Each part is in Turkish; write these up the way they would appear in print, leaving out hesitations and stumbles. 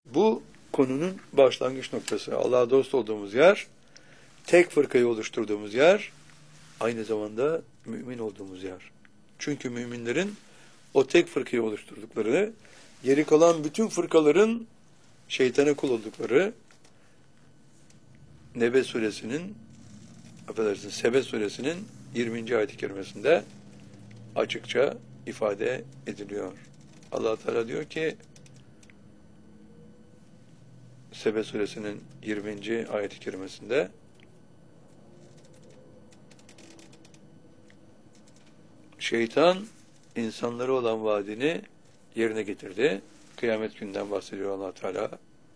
Bu konunun başlangıç noktası. Allah'a dost olduğumuz yer, tek fırkayı oluşturduğumuz yer, aynı zamanda mümin olduğumuz yer. Çünkü müminlerin o tek fırkayı oluşturdukları, geri kalan bütün fırkaların şeytana kul oldukları, Nebe suresinin, Sebe suresinin 20. ayet-i kerimesinde açıkça ifade ediliyor. Allah Teala diyor ki, Sebe suresinin 20. ayet-i kerimesinde, şeytan insanlara olan vaadini yerine getirdi. Kıyamet gününden bahsediyor Allah Teala.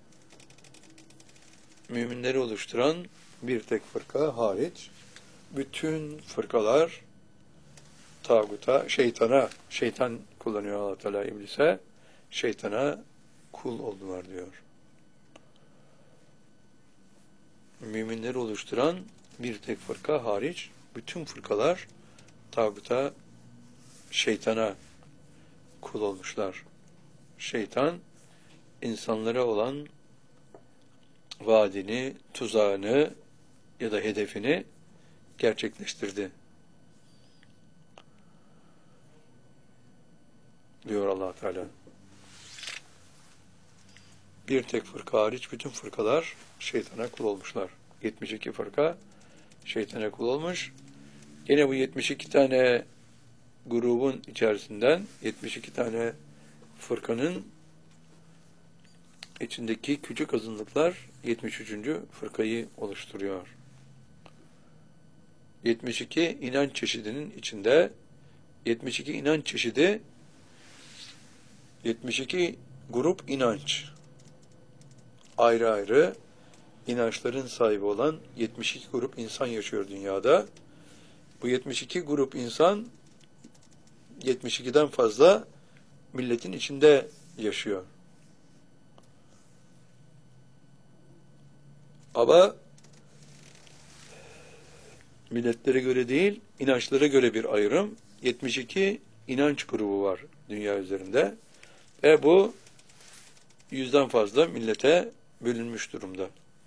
Müminleri oluşturan bir tek fırka hariç bütün fırkalar tağuta, şeytan kullanıyor Allah Teala iblise, şeytana kul oldular diyor. Müminleri oluşturan bir tek fırka hariç bütün fırkalar tağuta, şeytana kul olmuşlar. Şeytan insanlara olan vaadini, tuzağını ya da hedefini gerçekleştirdi. Diyor Allah Teala. Bir tek fırka hariç bütün fırkalar şeytana kul olmuşlar. 72 fırka şeytana kul olmuş. Yine bu 72 tane grubun içerisinden 72 tane fırkanın içindeki küçük azınlıklar 73. fırkayı oluşturuyor. 72 inanç çeşidinin içinde 72 inanç çeşidi 72 grup inanç. Ayrı ayrı inançların sahibi olan 72 grup insan yaşıyor dünyada. Bu 72 grup insan 72'den fazla milletin içinde yaşıyor. Ama milletlere göre değil, inançlara göre bir ayrım. 72 inanç grubu var dünya üzerinde. Ve bu 100'den fazla millete bölünmüş durumda.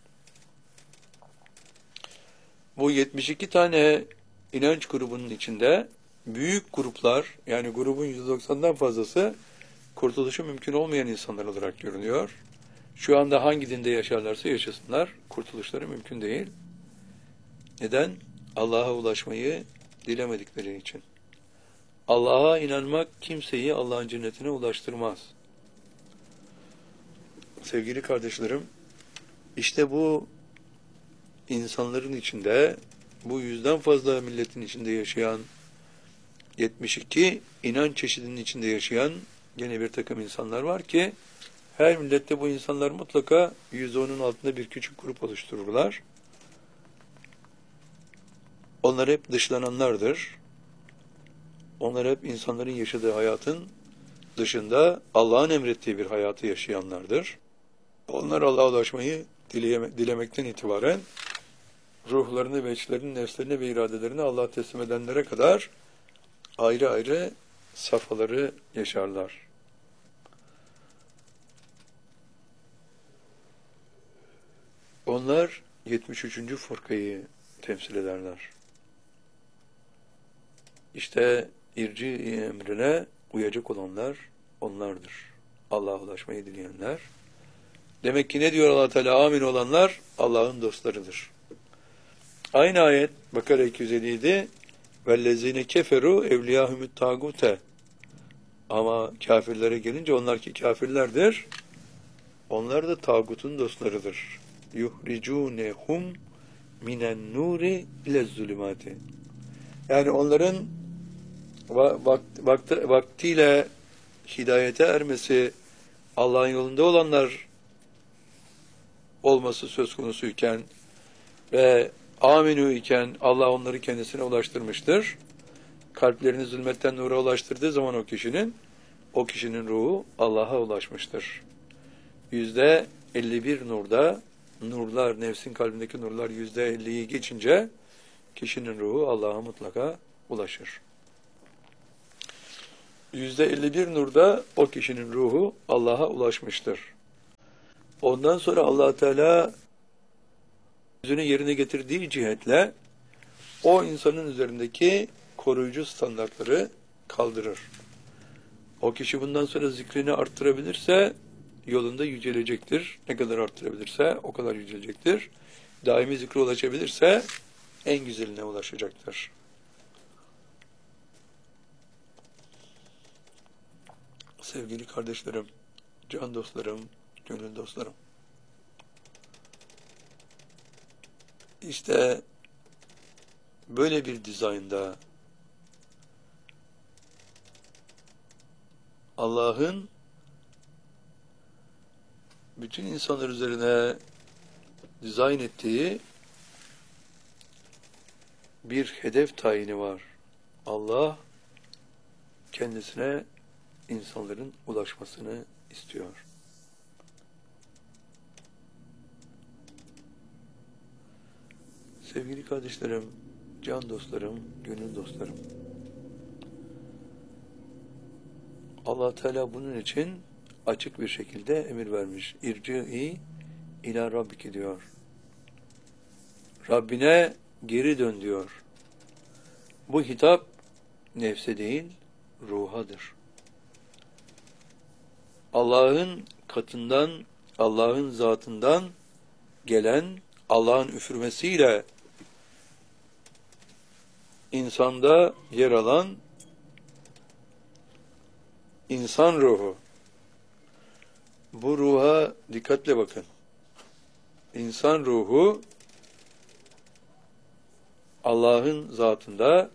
Bu 72 tane inanç grubunun içinde büyük gruplar, yani grubun %90'dan fazlası kurtuluşu mümkün olmayan insanlar olarak görünüyor. Şu anda hangi dinde yaşarlarsa yaşasınlar, kurtuluşları mümkün değil. Neden? Allah'a ulaşmayı dilemedikleri için. Allah'a inanmak kimseyi Allah'ın cennetine ulaştırmaz. Sevgili kardeşlerim, işte bu insanların içinde, bu 100'den fazla milletin içinde yaşayan, 72 inanç çeşidinin içinde yaşayan gene bir takım insanlar var ki, her millette bu insanlar mutlaka %10'un altında bir küçük grup oluştururlar. Onlar hep dışlananlardır. Onlar hep insanların yaşadığı hayatın dışında Allah'ın emrettiği bir hayatı yaşayanlardır. Onlar Allah'a ulaşmayı dilemekten itibaren ruhlarını ve içlerini, nefslerini ve iradelerini Allah'a teslim edenlere kadar ayrı ayrı safhaları yaşarlar. Onlar 73. fırkayı temsil ederler. İşte irci emrine uyacak olanlar onlardır. Allah'a ulaşmayı dileyenler. Demek ki ne diyor Allah Teala? Amin olanlar Allah'ın dostlarıdır. Aynı ayet Bakara 257 vellezine keferu evliyahumut tagute. Ama kafirlere gelince onlar ki kafirlerdir. Onlar da tağutun dostlarıdır. Yuhricunehum minen nuri ile zulümati. Yani onların vaktiyle hidayete ermesi, Allah'ın yolunda olanlar olması söz konusuyken ve aminü iken Allah onları kendisine ulaştırmıştır. Kalplerini zulmetten nura ulaştırdığı zaman o kişinin ruhu Allah'a ulaşmıştır. %51 nurda, nurlar, nefsin kalbindeki nurlar %50'yi geçince kişinin ruhu Allah'a mutlaka ulaşır. %51 nurda o kişinin ruhu Allah'a ulaşmıştır. Ondan sonra Allah Teala sözünü yerine getirdiği cihetle o insanın üzerindeki koruyucu standartları kaldırır. O kişi bundan sonra zikrini arttırabilirse yolunda yücelecektir. Ne kadar arttırabilirse o kadar yücelecektir. Daimi zikre ulaşabilirse en güzeline ulaşacaktır. Sevgili kardeşlerim, can dostlarım, gönül dostlarım. İşte böyle bir dizaynda Allah'ın bütün insanlar üzerine dizayn ettiği bir hedef tayini var. Allah kendisine insanların ulaşmasını istiyor. Sevgili kardeşlerim, can dostlarım, gönül dostlarım. Allah Teala bunun için açık bir şekilde emir vermiş. İrci'i ila rabbiki diyor. Rabbine geri dön diyor. Bu hitap nefse değil, ruhadır. Allah'ın katından, Allah'ın zatından gelen, Allah'ın üfürmesiyle insanda yer alan insan ruhu. Bu ruha dikkatle bakın. İnsan ruhu Allah'ın zatında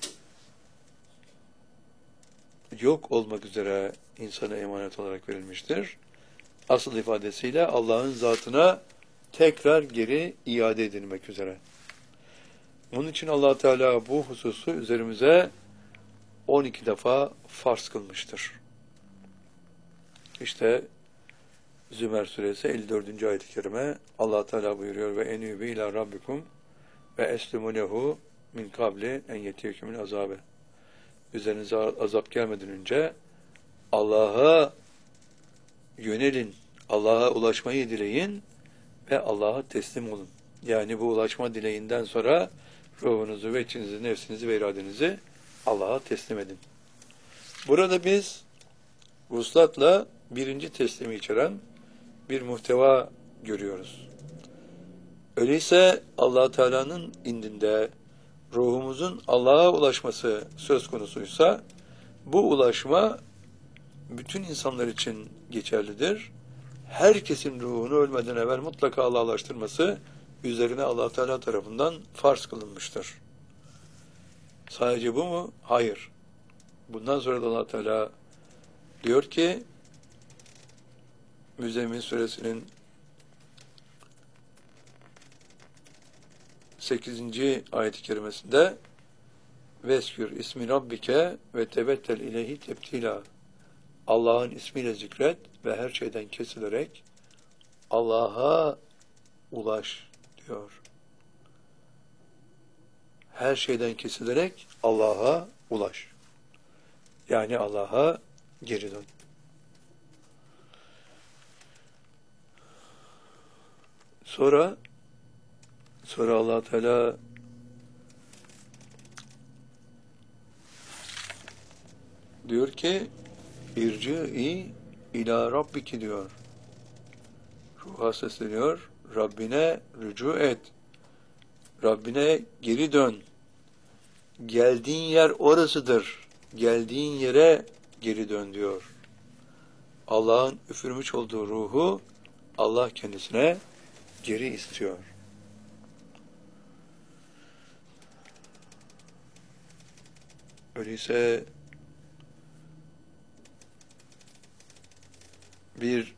yok olmak üzere insana emanet olarak verilmiştir. Asıl ifadesiyle Allah'ın zatına tekrar geri iade edilmek üzere. Bunun için Allah Teala bu hususu üzerimize 12 defa farz kılmıştır. İşte Zümer suresi 54. ayet-i kerime Allah Teala buyuruyor ve enübü ila rabbikum ve eslimu lehu min kabli en yetiyekumul azabe. Üzerinize azap gelmeden önce Allah'a yönelin, Allah'a ulaşmayı dileyin ve Allah'a teslim olun. Yani bu ulaşma dileğinden sonra ruhunuzu ve içinizi, nefsinizi ve iradenizi Allah'a teslim edin. Burada biz vuslatla birinci teslimi içeren bir muhteva görüyoruz. Öyleyse Allah Teala'nın indinde ruhumuzun Allah'a ulaşması söz konusuysa bu ulaşma bütün insanlar için geçerlidir. Herkesin ruhunu ölmeden evvel mutlaka Allah'a ulaştırması üzerine Allah Teala tarafından farz kılınmıştır. Sadece bu mu? Hayır. Bundan sonra da Allah Teala diyor ki Müzzemmil suresinin 8. ayet-i kerimesinde Veskür ismi rabbike ve tebettel ileyhi tebtila. Allah'ın ismiyle zikret ve her şeyden kesilerek Allah'a ulaş diyor. Her şeyden kesilerek Allah'a ulaş. Yani Allah'a geri dön. Sonra Allah Teala diyor ki İrci'i ila rabbiki diyor. Ruha sesleniyor. Rabbine rücu et. Rabbine geri dön. Geldiğin yer orasıdır. Geldiğin yere geri dön diyor. Allah'ın üfürmüş olduğu ruhu Allah kendisine geri istiyor. Öyleyse bir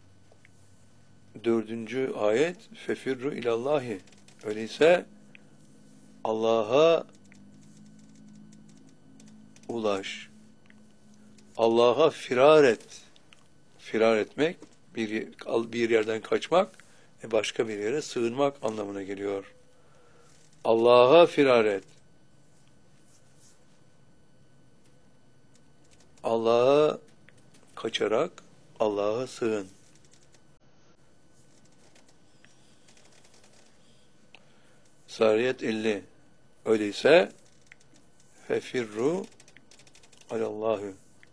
4. ayet fefirru ilallahi. Öyleyse Allah'a ulaş. Allah'a firar et. Firar etmek bir yerden kaçmak ve başka bir yere sığınmak anlamına geliyor. Allah'a firar et. Allah'a kaçarak Allah'a sığın. Zariyat 50. Öyleyse fefirru alallahu.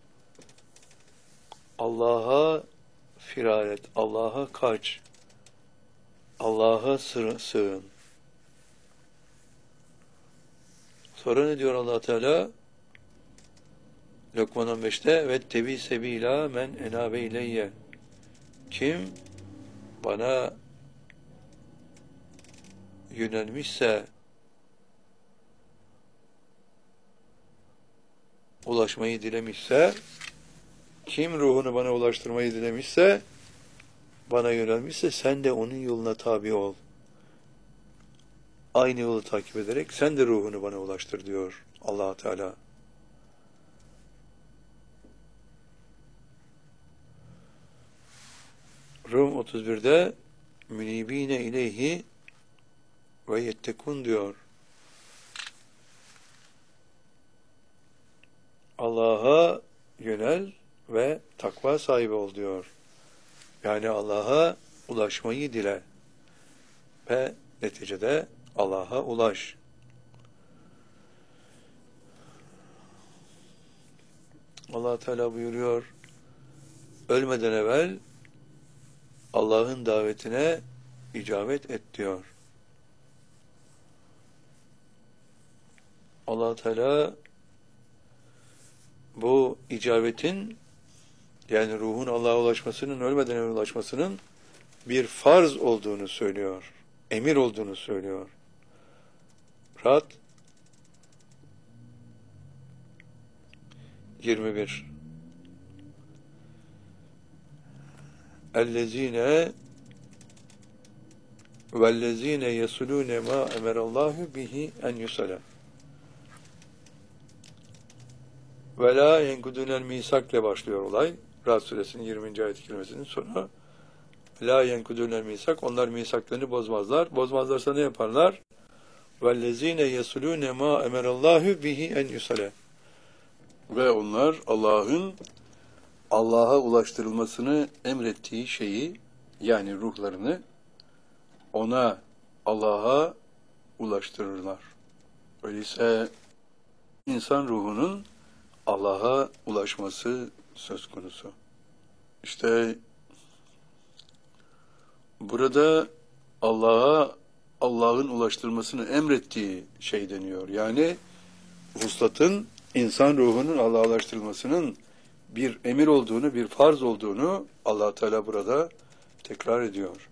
Allah'a firar et, Allah'a kaç, Allah'a sığın. Sonra ne diyor Allah Teala? Lokman 15'te ve tebi sebila men enabe ileyye. Kim bana yönelmişse, ulaşmayı dilemişse, kim ruhunu bana ulaştırmayı dilemişse, bana yönelmişse sen de onun yoluna tabi ol. Aynı yolu takip ederek sen de ruhunu bana ulaştır diyor Allah Teala. Rum 31'de münibine ileyhi ve yettekun diyor. Allah'a yönel ve takva sahibi ol diyor. Yani Allah'a ulaşmayı dile ve neticede Allah'a ulaş. Allah Teala buyuruyor, ölmeden evvel Allah'ın davetine icabet et diyor. Allah Teala bu icabetin, yani ruhun Allah'a ulaşmasının, ölmeden evvel ulaşmasının bir farz olduğunu söylüyor. Emir olduğunu söylüyor. Ra'd 21. Ellezine vellezine yesulune ma emerallahu bihi en yusala. Ve la yenkudunel misakle başlıyor olay. Ra'd suresinin 20. ayet-i kerimesinin sonu. La yenkudunel misak, onlar misaklarını bozmazlar. Bozmazlarsa ne yaparlar? Vellezine yesulune ma emerallahu bihi en yusala. Ve onlar Allah'a ulaştırılmasını emrettiği şeyi, yani ruhlarını Allah'a ulaştırırlar. Öyleyse insan ruhunun Allah'a ulaşması söz konusu. İşte burada Allah'ın ulaştırmasını emrettiği şey deniyor. Yani vuslatın, insan ruhunun Allah'a ulaştırılmasının bir emir olduğunu, bir farz olduğunu Allah Teala burada tekrar ediyor.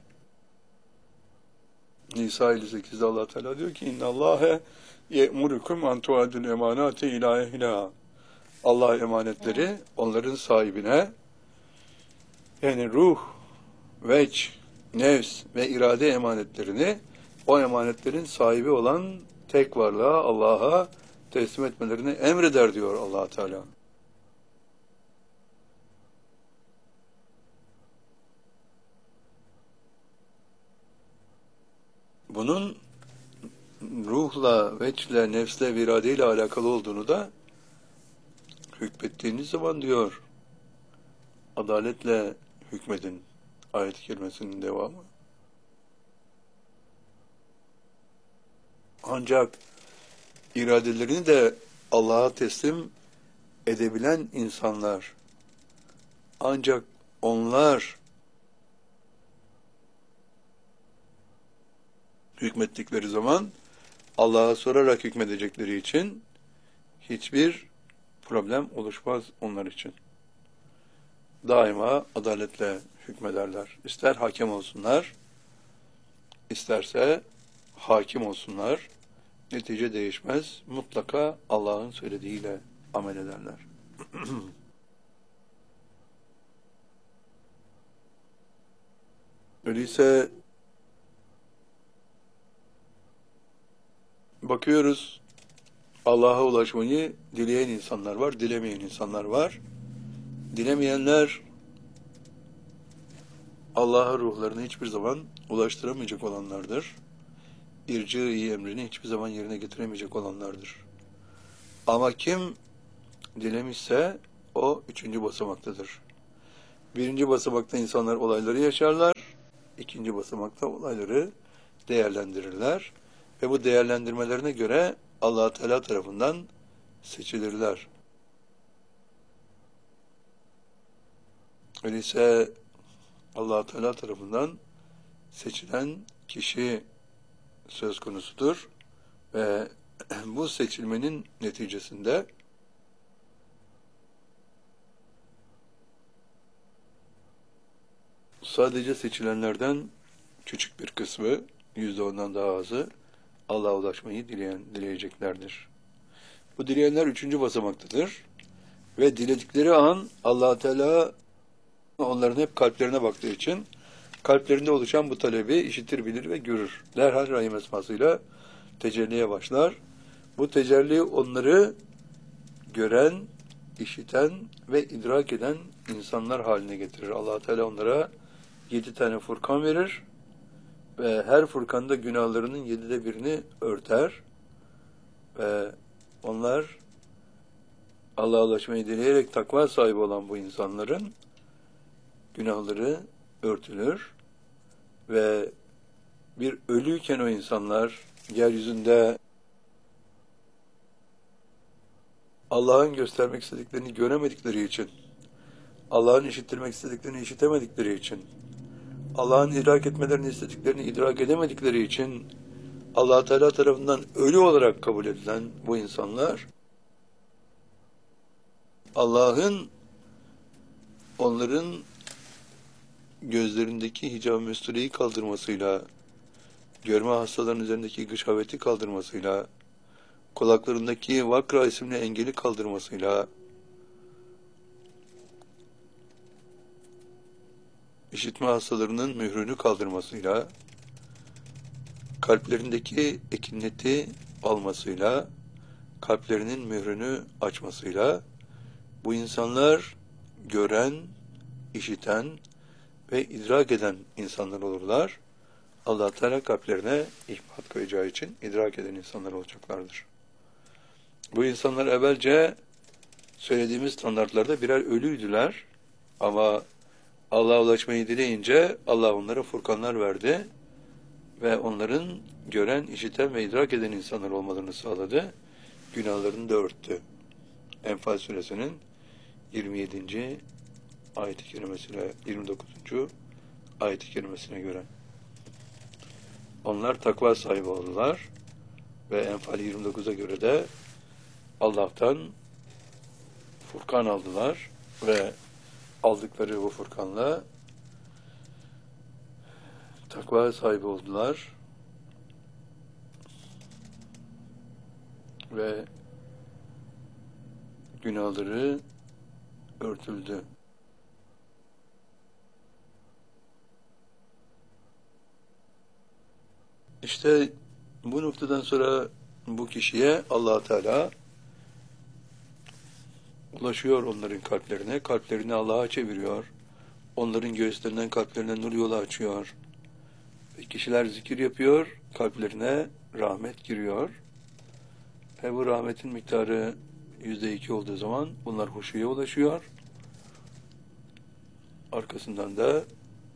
Nisa 58'de Allah Teala diyor ki İnna Allahe ye'murukum an tu'adul emanati ila ehliha. Allah emanetleri onların sahibine, yani ruh, vecd, nefs ve irade emanetlerini o emanetlerin sahibi olan tek varlığa, Allah'a teslim etmelerini emreder diyor Allah Teala. Bunun ruhla, vecdle, nefsle, iradeyle alakalı olduğunu da hükmettiğiniz zaman diyor, adaletle hükmedin. Ayet-i kerimesinin devamı. Ancak iradelerini de Allah'a teslim edebilen insanlar, ancak onlar hükmettikleri zaman Allah'a sorarak hükmedecekleri için hiçbir problem oluşmaz onlar için. Daima adaletle hükmederler. İster hakem olsunlar, isterse hakim olsunlar. Netice değişmez. Mutlaka Allah'ın söylediğiyle amel ederler. Öyleyse bakıyoruz, Allah'a ulaşmayı dileyen insanlar var, dilemeyen insanlar var. Dilemeyenler Allah'a ruhlarını hiçbir zaman ulaştıramayacak olanlardır. İrci-i emrini hiçbir zaman yerine getiremeyecek olanlardır. Ama kim dilemişse o 3. basamaktadır. 1. basamakta insanlar olayları yaşarlar. 2. basamakta olayları değerlendirirler. ve bu değerlendirmelerine göre Allah Teala tarafından seçilirler. Öyleyse Allah Teala tarafından seçilen kişi söz konusudur ve bu seçilmenin neticesinde sadece seçilenlerden küçük bir kısmı, %10'dan daha azı Allah'a ulaşmayı dileyeceklerdir. Bu dileyenler 3. basamaktadır ve diledikleri an Allah Teala onların hep kalplerine baktığı için kalplerinde oluşan bu talebi işitir, bilir ve görür. Derhal Rahim esmasıyla tecelliye başlar. Bu tecelli onları gören, işiten ve idrak eden insanlar haline getirir. Allah Teala onlara 7 tane Furkan verir ve her Furkan'da günahlarının 7'de 1'ini örter ve onlar Allah'a ulaşmayı dileyerek takva sahibi olan bu insanların günahları örtülür ve bir ölüyken o insanlar yeryüzünde Allah'ın göstermek istediklerini göremedikleri için, Allah'ın işittirmek istediklerini işitemedikleri için, Allah'ın idrak etmelerini istediklerini idrak edemedikleri için Allah Teala tarafından ölü olarak kabul edilen bu insanlar Allah'ın onların gözlerindeki hicab-ı müstüreyi kaldırmasıyla, görme hastalarının üzerindeki gışaveti kaldırmasıyla, kulaklarındaki vakra isimli engeli kaldırmasıyla, işitme hastalarının mührünü kaldırmasıyla, kalplerindeki ekineti almasıyla, kalplerinin mührünü açmasıyla, bu insanlar gören, işiten ve idrak eden insanlar olurlar. Allah Teala kalplerine ihmat koyacağı için idrak eden insanlar olacaklardır. Bu insanlar evvelce söylediğimiz standartlarda birer ölüydüler ama Allah'a ulaşmayı dileyince Allah onlara furkanlar verdi ve onların gören, işiten ve idrak eden insanlar olmalarını sağladı. Günahlarını da örttü. Enfal suresinin 27. ayet-i kerimesine, 29. ayet-i kerimesine göre. Onlar takva sahibi oldular ve Enfal 29'a göre de Allah'tan Furkan aldılar ve aldıkları bu Furkan'la takva sahibi oldular ve günahları örtüldü. İşte bu noktadan sonra bu kişiye Allah Teala ulaşıyor onların kalplerine, kalplerini Allah'a çeviriyor, onların göğüslerinden kalplerine nur yolu açıyor. Ve kişiler zikir yapıyor, kalplerine rahmet giriyor. Ve bu rahmetin miktarı %2 olduğu zaman bunlar huşuya ulaşıyor. Arkasından da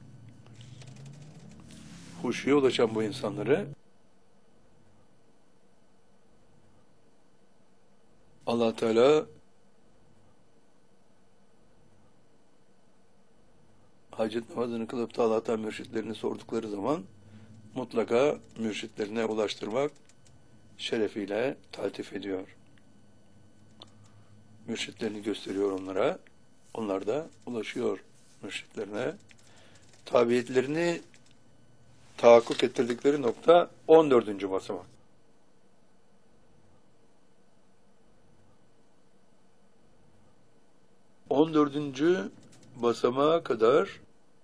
huşuya ulaşan bu insanları Allah Teala hacet namazını kılıp da Allah'tan mürşitlerini sordukları zaman mutlaka mürşitlerine ulaştırmak şerefiyle taltif ediyor. Mürşitlerini gösteriyor onlara. Onlar da ulaşıyor mürşitlerine. Tabiyetlerini tahakkuk ettirdikleri nokta 14. basamak. 14. basamağa kadar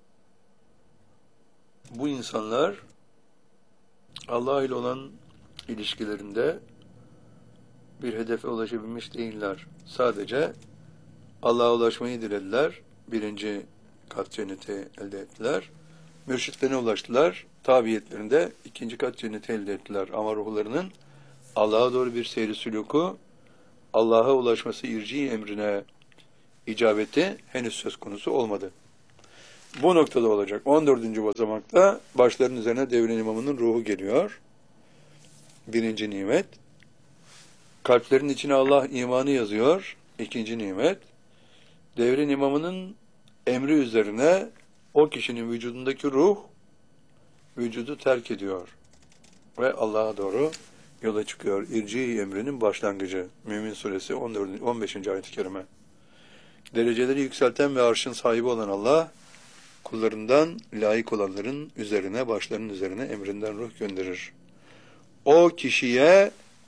bu insanlar Allah ile olan ilişkilerinde bir hedefe ulaşabilmiş değiller. Sadece Allah'a ulaşmayı dilediler. 1. kat cenneti elde ettiler. Mürşitlerine ulaştılar. Tabiyetlerinde 2. kat cenneti elde ettiler. Ama ruhlarının Allah'a doğru bir seyri sülûku, Allah'a ulaşması irci emrine icabeti henüz söz konusu olmadı. Bu noktada olacak. 14. basamakta başların üzerine devrin imamının ruhu geliyor. Birinci nimet. Kalplerin içine Allah imanı yazıyor. İkinci nimet. Devrin imamının emri üzerine o kişinin vücudundaki ruh vücudu terk ediyor. Ve Allah'a doğru yola çıkıyor. İrci emrinin başlangıcı. Mümin suresi 15. ayet-i kerime. Dereceleri yükselten ve arşın sahibi olan Allah, kullarından layık olanların üzerine, başlarının üzerine emrinden ruh gönderir. O kişiye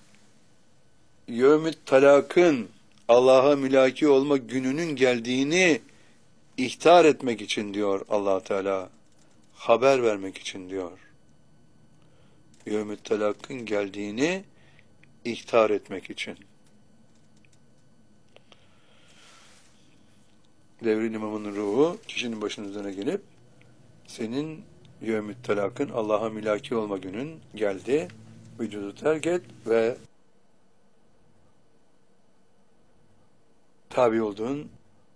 yevmü talakın, Allah'a mülaki olma gününün geldiğini ihtar etmek için diyor Allah Teala. Haber vermek için diyor. Yevmü talakın geldiğini ihtar etmek için. Devrin imamının ruhu kişinin başının üzerine gelip senin yevmü talakın, Allah'a mülaki olma günün geldi. Vücudu terk et ve tabi olduğun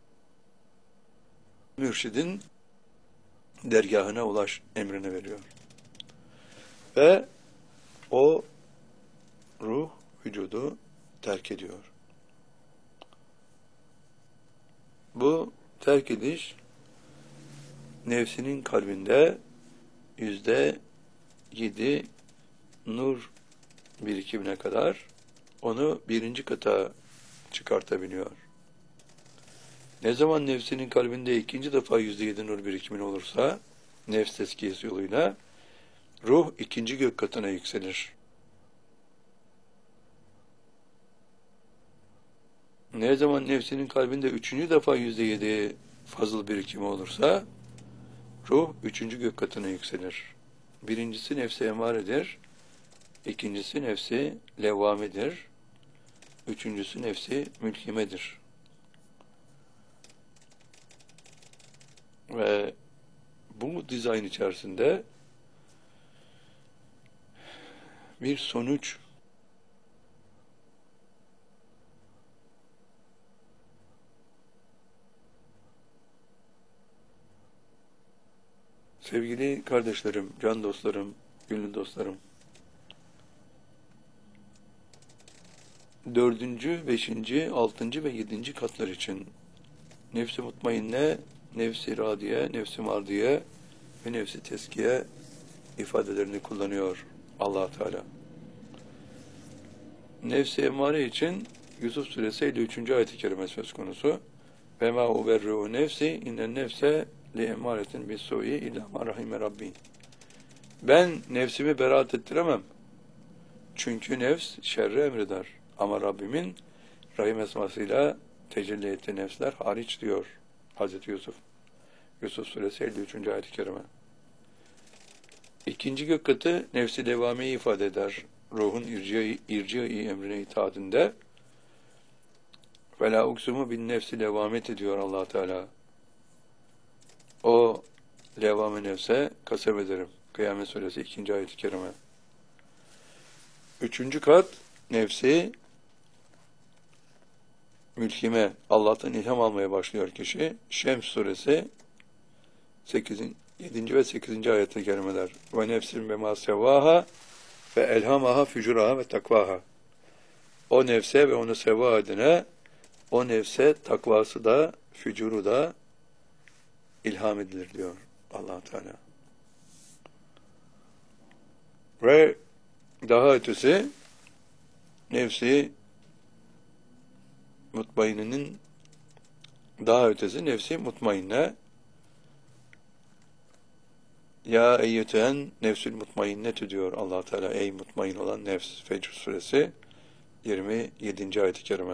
mürşidin dergahına ulaş emrini veriyor. Ve o ruh vücudu terk ediyor. Bu terk ediş nefsinin kalbinde %7 nur birikimine kadar onu birinci kata çıkartabiliyor. Ne zaman nefsinin kalbinde ikinci defa %7 nur birikimin olursa, nefs tezkiyesi yoluyla, ruh ikinci gök katına yükselir. Ne zaman nefsinin kalbinde üçüncü defa %7 fazıl birikimi olursa, ruh üçüncü gök katına yükselir. Birincisi nefsi emaredir, ikincisi nefsi levvamedir, üçüncüsü nefsi mülhimedir. Ve bu dizayn içerisinde bir sonuç sevgili kardeşlerim, can dostlarım, gönül dostlarım, 4., 5., 6. ve 7. katlar için nefs-i mutmainne, nefs-i radiye, nefs-i mardiye ve nefs-i teskiye ifadelerini kullanıyor Allah Teala. Nefs-i emmare için Yusuf suresi 53. ayet-i kerime söz konusu. Ve ma uberru nefsi innen nefse li emaretin bis-su'i illa ma rahime rabbi. Ben nefsimi beraat ettiremem. Çünkü nefs şerre emreder. Ama Rabbimin rahim esmasıyla tecelli ettiği nefsler hariç diyor Hazreti Yusuf. Yusuf suresi 53. ayet-i kerime. İkinci gök katı nefsi devameyi ifade eder. Ruhun irci emrine itaatinde. Ve la uksumu bin nefsi levamet ediyor Allah Teala. O levame nefse kasem ederim. Kıyamet suresi 2. ayet-i kerime. Üçüncü kat nefsi mülhime, Allah'tan ilham almaya başlıyor kişi. Şems suresi 7. ve 8. ayet-i kerimeler. Ve nefsin bema sevaha ve elhamaha fücuraha ve takvaha. O nefse ve onu seva edine, o nefse takvası da, fücuru da ilham edilir diyor Allah Teala. Ve daha ötesi nefsi mutmainenin daha ötesi nefsi mutmainne. Ya eyyeten nefsül mutmainnetü diyor Allah Teala. Ey mutmain olan nefs. Fecr suresi 27. ayet-i kerime.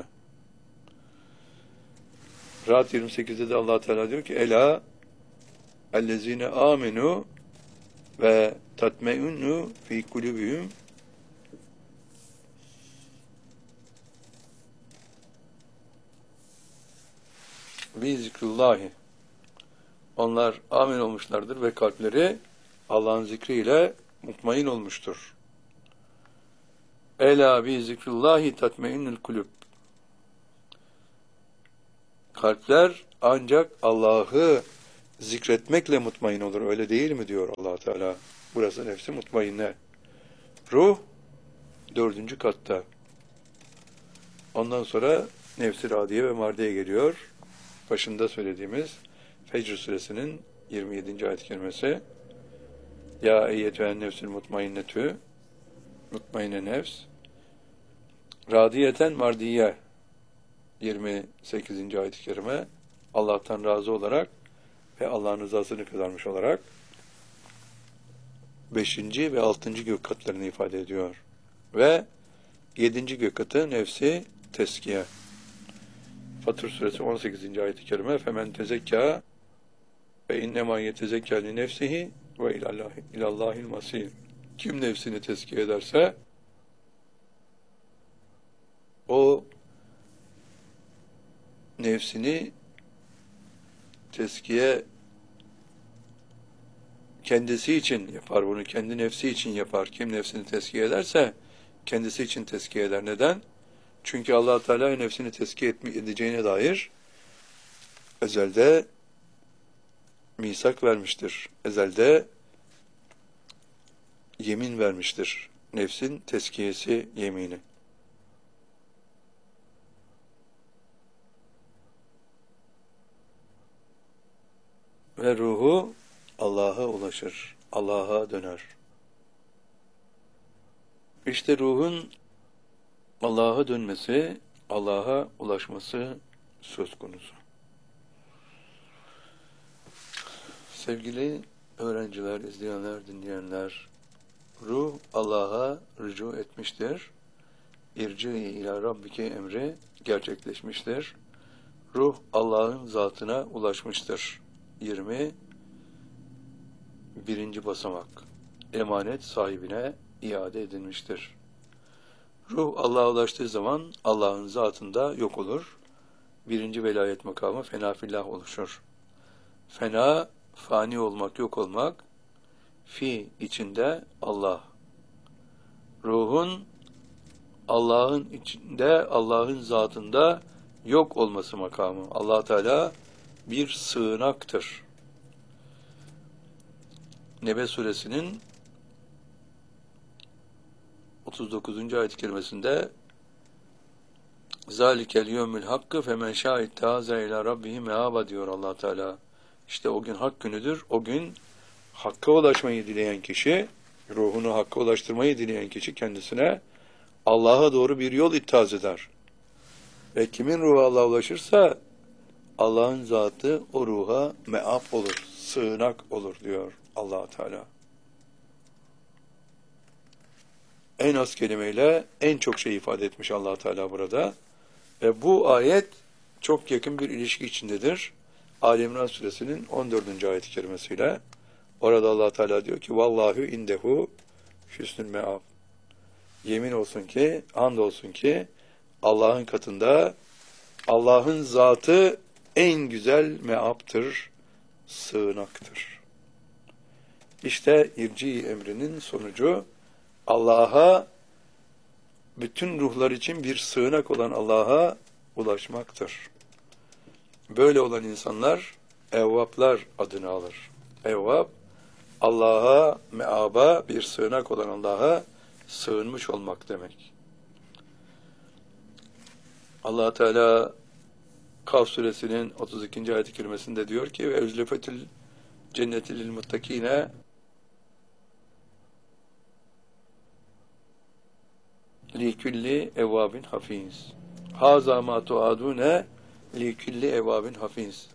Rahat 28'de de Allah Teala diyor ki Ela ellezine amenu ve tatme'unnu fi kulubihim bi zikrullahi. Onlar amin olmuşlardır ve kalpleri Allah'ın zikriyle mutmain olmuştur. Ela bi zikrullahi tatmeinnul kulub. Kalpler ancak Allah'ı zikretmekle mutmain olur. Öyle değil mi diyor Allah Teala. Burası nefsi mutmainne. Ruh 4. katta. Ondan sonra nefs-i radiye ve mardiye geliyor. Başında söylediğimiz Fecr suresinin 27. ayet-i kerimesi. Ya eyyetühen nefsül mutmainnetü, mutmainne nefs, radiyeten mardiye, 28. ayet-i kerime, Allah'tan razı olarak ve Allah'ın rızasını kazanmış olarak 5. ve 6. gök katlarını ifade ediyor. Ve 7. gök katı nefsi teskiye. Fatır suresi 18. ayet-i kerime femen tezekka ve innema yetezekka li nefsihi ve ilallahil masir. Kim nefsini tezkiye ederse o nefsini tezkiye kendisi için yapar, bunu kendi nefsi için yapar. Kim nefsini tezkiye ederse kendisi için tezkiye eder. Neden? Çünkü Allah Teala nefsini tezkiye edeceğine dair ezelde misak vermiştir. Ezelde yemin vermiştir. Nefsin tezkiyesi yemini. Ve ruhu Allah'a ulaşır. Allah'a döner. İşte ruhun Allah'a dönmesi, Allah'a ulaşması söz konusu. Sevgili öğrenciler, izleyenler, dinleyenler, ruh Allah'a rücu etmiştir. İrci ila Rabbike emri gerçekleşmiştir. Ruh Allah'ın zatına ulaşmıştır. 21. basamak. Emanet sahibine iade edilmiştir. Ruh Allah'a ulaştığı zaman Allah'ın zatında yok olur. 1. velayet makamı fena fillah oluşur. Fena, fani olmak, yok olmak. Fi içinde Allah. Ruhun Allah'ın içinde, Allah'ın zatında yok olması makamı. Allah Teala bir sığınaktır. Nebe suresinin 39. ayet-i kerimesinde Zalikel yevmül hakkı femen şâit tâze ilâ rabbihi meâba diyor Allah Teala. İşte o gün hak günüdür. O gün hakka ulaşmayı dileyen kişi, ruhunu hakka ulaştırmayı dileyen kişi kendisine Allah'a doğru bir yol ittihaz eder. Ve kimin ruhu Allah'a ulaşırsa Allah'ın zatı o ruha me'ab olur, sığınak olur diyor Allah Teala. En az kelimeyle en çok şey ifade etmiş Allah Teala burada. Ve bu ayet çok yakın bir ilişki içindedir. Ali İmran suresinin 14. ayet-i kerimesiyle. Orada Allah Teala diyor ki vallahu indehu hüsnül me'ab. Yemin olsun ki, and olsun ki Allah'ın katında Allah'ın zatı en güzel me'aptır, sığınaktır. İşte irci emrinin sonucu Allah'a, bütün ruhlar için bir sığınak olan Allah'a ulaşmaktır. Böyle olan insanlar evvaplar adını alır. Evvap, Allah'a, meaba, bir sığınak olan Allah'a sığınmış olmak demek. Allah Teala Kaf suresinin 32. ayet-i kerimesinde diyor ki ve üzlefetül cenneti lil muttakine li kulli evvabin hafiz. Haza ma tuadune li kulli evvabin hafiz.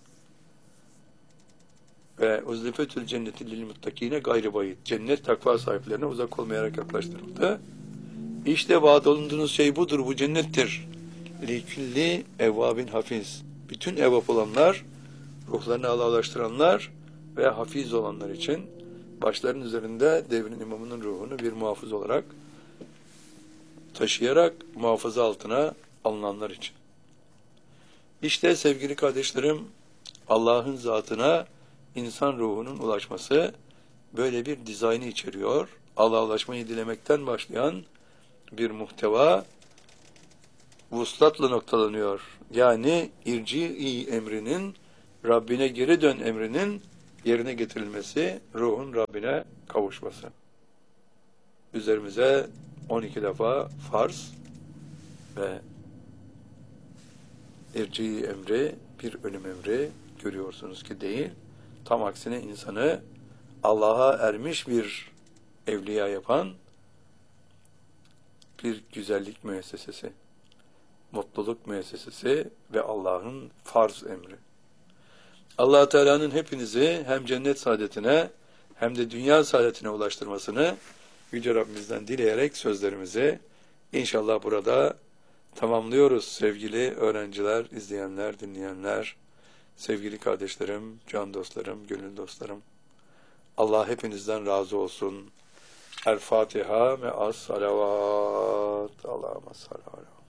Ve uzlifetül cenneti lil muttakine gayri bayit. Cennet takva sahiplerine uzak olmayarak yaklaştırıldı. İşte vaat olunduğunuz şey budur, bu cennettir. Li kulli evvabin hafiz. Bütün evvab olanlar, ruhlarını Allah'a ulaştıranlar ve hafiz olanlar için başların üzerinde devrin imamının ruhunu bir muhafız olarak taşıyarak muhafaza altına alınanlar için. İşte sevgili kardeşlerim, Allah'ın zatına insan ruhunun ulaşması böyle bir dizaynı içeriyor. Allah'a ulaşmayı dilemekten başlayan bir muhteva vuslatla noktalanıyor. Yani irci emrinin, Rabbine geri dön emrinin yerine getirilmesi, ruhun Rabbine kavuşması. üzerimize 12 defa farz ve irci emri, bir ölüm emri görüyorsunuz ki değil. Tam aksine insanı Allah'a ermiş bir evliya yapan bir güzellik müessesesi, mutluluk müessesesi ve Allah'ın farz emri. Allah Teala'nın hepinizi hem cennet saadetine hem de dünya saadetine ulaştırmasını Yüce Rabbimizden dileyerek sözlerimizi inşallah burada tamamlıyoruz sevgili öğrenciler, izleyenler, dinleyenler, sevgili kardeşlerim, can dostlarım, gönül dostlarım. Allah hepinizden razı olsun. El Fatiha ve as salavat. Allahümme salli ala